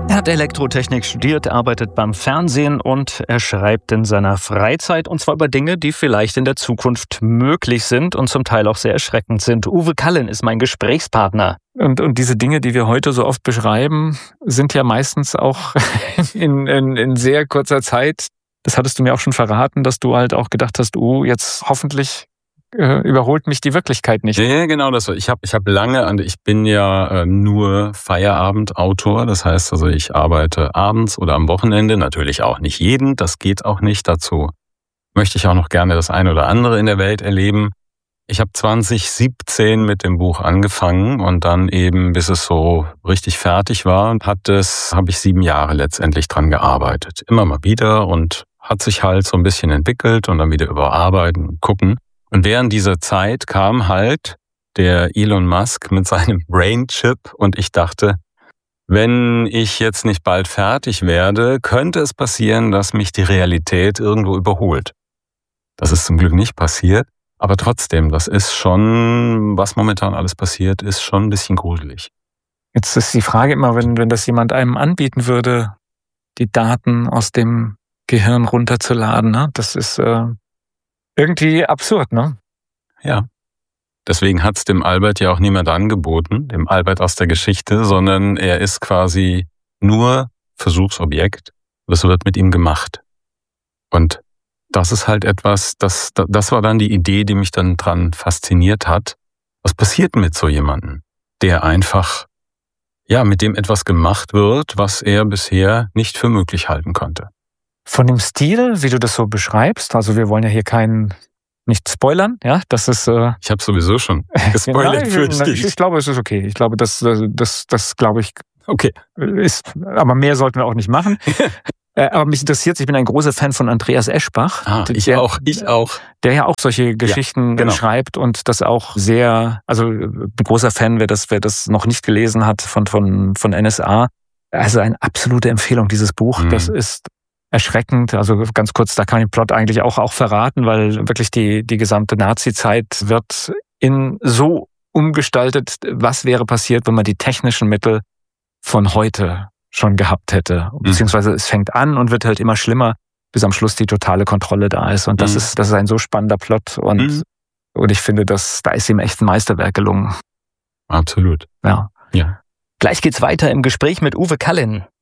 Er hat Elektrotechnik studiert, arbeitet beim Fernsehen und er schreibt in seiner Freizeit, und zwar über Dinge, die vielleicht in der Zukunft möglich sind und zum Teil auch sehr erschreckend sind. Uwe Callen ist mein Gesprächspartner. Und diese Dinge, die wir heute so oft beschreiben, sind ja meistens auch in sehr kurzer Zeit. Das hattest du mir auch schon verraten, dass du halt auch gedacht hast, jetzt hoffentlich überholt mich die Wirklichkeit nicht. Ja, genau das. Ich bin ja nur Feierabendautor. Das heißt also, ich arbeite abends oder am Wochenende, natürlich auch nicht jeden, das geht auch nicht. Dazu möchte ich auch noch gerne das eine oder andere in der Welt erleben. Ich habe 2017 mit dem Buch angefangen und dann eben, bis es so richtig fertig war, habe ich 7 Jahre letztendlich dran gearbeitet. Immer mal wieder und hat sich halt so ein bisschen entwickelt und dann wieder überarbeiten und gucken. Und während dieser Zeit kam halt der Elon Musk mit seinem Brain-Chip und ich dachte, wenn ich jetzt nicht bald fertig werde, könnte es passieren, dass mich die Realität irgendwo überholt. Das ist zum Glück nicht passiert, aber trotzdem, das ist schon, was momentan alles passiert, ist schon ein bisschen gruselig. Jetzt ist die Frage immer, wenn das jemand einem anbieten würde, die Daten aus dem Gehirn runterzuladen, ne? Das ist irgendwie absurd, ne? Ja. Deswegen hat's dem Albert ja auch niemand angeboten, dem Albert aus der Geschichte, sondern er ist quasi nur Versuchsobjekt. Das wird mit ihm gemacht. Und das ist halt etwas, das war dann die Idee, die mich dann dran fasziniert hat. Was passiert mit so jemandem, der einfach, mit dem etwas gemacht wird, was er bisher nicht für möglich halten konnte? Von dem Stil, wie du das so beschreibst, also wir wollen ja hier nicht spoilern, ja, das ist... Ich habe sowieso schon gespoilert, fürchte ich. Ich glaube, es ist okay. Ich glaube, das glaube ich, okay, ist, aber mehr sollten wir auch nicht machen. Aber mich interessiert, ich bin ein großer Fan von Andreas Eschbach. Ich auch. Der ja auch solche Geschichten schreibt und das auch sehr, also ein großer Fan, wer das noch nicht gelesen hat von NSA. Also eine absolute Empfehlung, dieses Buch. Das ist erschreckend. Also ganz kurz, da kann ich den Plot eigentlich auch verraten, weil wirklich die gesamte Nazi-Zeit wird so umgestaltet, was wäre passiert, wenn man die technischen Mittel von heute schon gehabt hätte. Beziehungsweise es fängt an und wird halt immer schlimmer, bis am Schluss die totale Kontrolle da ist. Und das ist ein so spannender Plot und ich finde, da ist ihm echt ein Meisterwerk gelungen. Absolut. Ja. Ja. Gleich geht's weiter im Gespräch mit Uwe Callen.